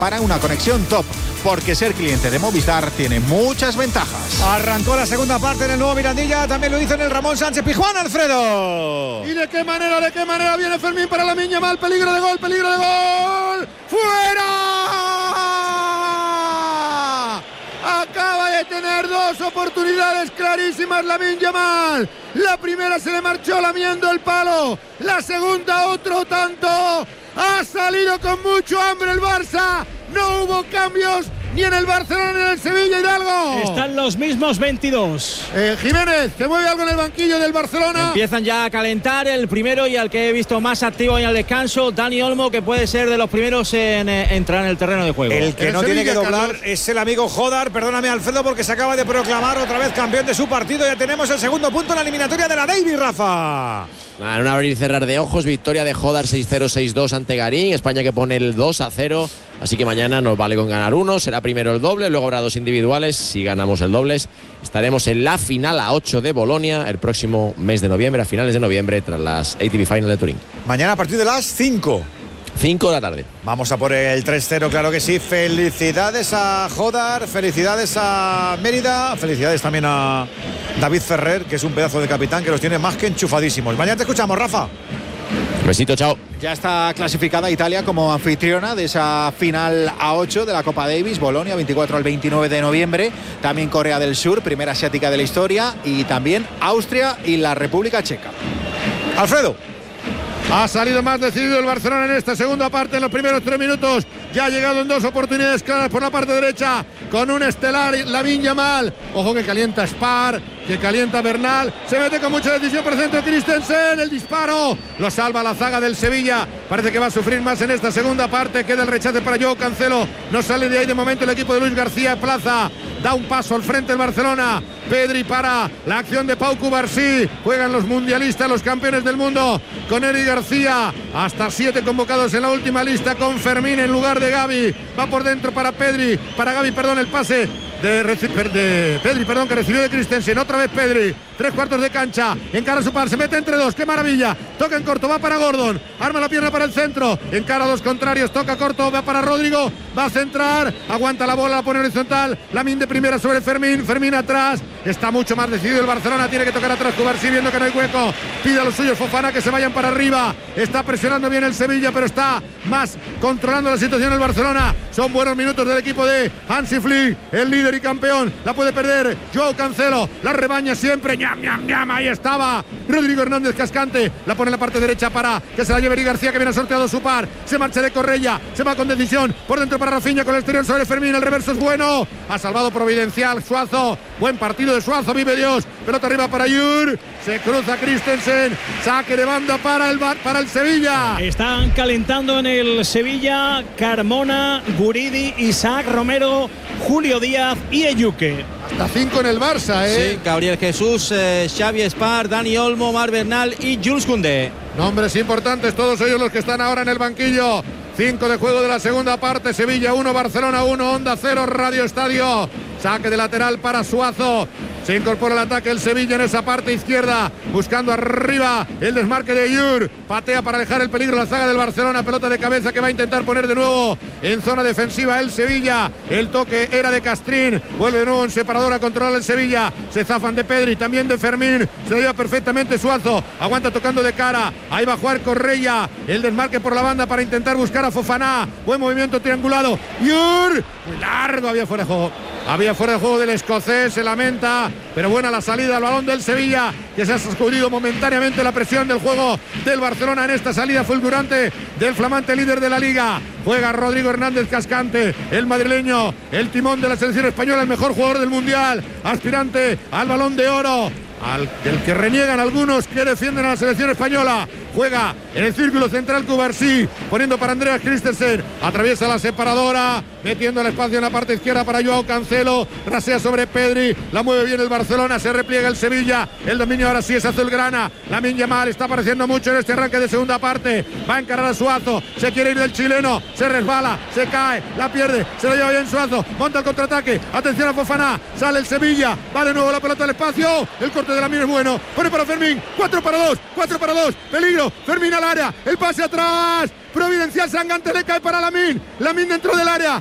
para una conexión top, porque ser cliente de Movistar tiene muchas ventajas. Arrancó la segunda parte en el nuevo Mirandilla, también lo hizo en el Ramón Sánchez Pizjuán, Alfredo. ¿Y de qué manera viene Fermín para Lamine Yamal? Peligro de gol, ¡fuera! Acaba de tener dos oportunidades clarísimas Lamine Yamal. La primera se le marchó lamiendo el palo, la segunda otro tanto. Ha salido con mucho hambre el Barça. No hubo cambios ni en el Barcelona ni en el Sevilla, Hidalgo. Están los mismos 22. Jiménez, ¿se mueve algo en el banquillo del Barcelona? Empiezan ya a calentar el primero y al que he visto más activo en el descanso, Dani Olmo, que puede ser de los primeros en entrar en el terreno de juego. El que el no Sevilla, tiene que doblar, Carlos, es el amigo Jodar. Perdóname, Alfredo, porque se acaba de proclamar otra vez campeón de su partido. Ya tenemos el segundo punto en la eliminatoria de la Davis, Rafa. En un abrir y cerrar de ojos, victoria de Jodar 6-0, 6-2 ante Garín. España que pone el 2-0. Así que mañana nos vale con ganar uno. Será primero el doble, luego habrá dos individuales. Si ganamos el dobles, estaremos en la final a 8 de Bolonia el próximo mes de noviembre, a finales de noviembre, tras las ATP Final de Turín. Mañana a partir de las 5. 5 de la tarde. Vamos a por el 3-0, claro que sí. Felicidades a Jodar, felicidades a Mérida, felicidades también a David Ferrer, que es un pedazo de capitán que los tiene más que enchufadísimos. Mañana te escuchamos, Rafa. Un besito, chao. Ya está clasificada Italia como anfitriona de esa final A8 de la Copa Davis, Bolonia, 24 al 29 de noviembre. También Corea del Sur, primera asiática de la historia, y también Austria y la República Checa. Alfredo. Ha salido más decidido el Barcelona en esta segunda parte, en los primeros 3 minutos. Ya ha llegado en dos oportunidades claras por la parte derecha, con un estelar Lamine Yamal. Ojo que calienta Spar, que calienta Bernal. Se mete con mucha decisión por el centro Christensen. El disparo lo salva la zaga del Sevilla. Parece que va a sufrir más en esta segunda parte. Queda el rechace para Joao Cancelo. No sale de ahí de momento el equipo de Luis García Plaza. Da un paso al frente el Barcelona. Pedri para la acción de Pau Cubarsí. Juegan los mundialistas, los campeones del mundo, con Eric García. Hasta 7 convocados en la última lista, con Fermín en lugar de Gavi. Va por dentro para Pedri, para Gavi, perdón, el pase de Pedri, perdón, que recibió de Christensen. Otra vez Pedri, 3/4 de cancha, encara a su par, se mete entre dos, qué maravilla. Toca en corto, va para Gordon, arma la pierna para el centro, encara a dos contrarios, toca corto, va para Rodrigo, va a centrar, aguanta la bola, la pone horizontal. Lamine de primera sobre Fermín, Fermín atrás. Está mucho más decidido el Barcelona, tiene que tocar atrás Cubarsí, viendo que no hay hueco. Pide a los suyos Fofana que se vayan para arriba. Está presionando bien el Sevilla, pero está más controlando la situación el Barcelona. Son buenos minutos del equipo de Hansi Flick, el líder y campeón. La puede perder Joao Cancelo, la rebaña siempre. Ñam, ñam, ñam, ahí estaba Rodrigo Hernández Cascante, la pone en la parte derecha para que se la lleve Eric García, que viene sorteado su par. Se marcha de Correia, se va con decisión por dentro para Rafinha, con el exterior sobre Fermín. El reverso es bueno, ha salvado providencial Suazo. Buen partido de Suazo, vive Dios. Pelota arriba para Yur, se cruza Christensen, saque de banda para el Sevilla. Están calentando en el Sevilla Carmona, Guridi, Isaac Romero, Julio Díaz y Eyuque. Hasta 5 en el Barça, Sí, Gabriel Jesús, Xavi Spar, Dani Olmo, Marc Bernal y Jules Koundé. Nombres importantes, todos ellos los que están ahora en el banquillo. 5 de juego de la segunda parte. Sevilla 1, Barcelona 1, Onda 0, Radio Estadio. Saque de lateral para Suazo. Se incorpora el ataque el Sevilla en esa parte izquierda, buscando arriba el desmarque de Yur. Patea para dejar el peligro la zaga del Barcelona. Pelota de cabeza que va a intentar poner de nuevo en zona defensiva el Sevilla. El toque era de Castrín. Vuelve de nuevo en separador a controlar el Sevilla. Se zafan de Pedri, también de Fermín. Se lo lleva perfectamente Suazo. Aguanta tocando de cara. Ahí va a jugar Correia. El desmarque por la banda para intentar buscar a Fofana. Buen movimiento triangulado. Yur. Muy largo, había fuera de juego. Había fuera de juego del escocés, se lamenta, pero buena la salida al balón del Sevilla, que se ha sacudido momentáneamente la presión del juego del Barcelona en esta salida fulgurante del flamante líder de la Liga. Juega Rodrigo Hernández Cascante, el madrileño, el timón de la selección española, el mejor jugador del Mundial, aspirante al Balón de Oro, del que reniegan algunos que defienden a la selección española. Juega en el círculo central Cubarsí, poniendo para Andreas Christensen, atraviesa la separadora, metiendo el espacio en la parte izquierda para Joao Cancelo, rasea sobre Pedri, la mueve bien el Barcelona, se repliega el Sevilla, el dominio ahora sí es azulgrana. Lamine Yamal está apareciendo mucho en este arranque de segunda parte, va a encarar a Suazo, se quiere ir del chileno, se resbala, se cae, la pierde, se lo lleva bien Suazo, monta el contraataque, atención a Fofana, sale el Sevilla, va de nuevo la pelota al espacio, el corte de Lamine es bueno, pone para Fermín, 4 para 2, peligro. tiro. Fermín al área. El pase atrás. Providencial Sangante le cae para Lamine. Lamine dentro del área.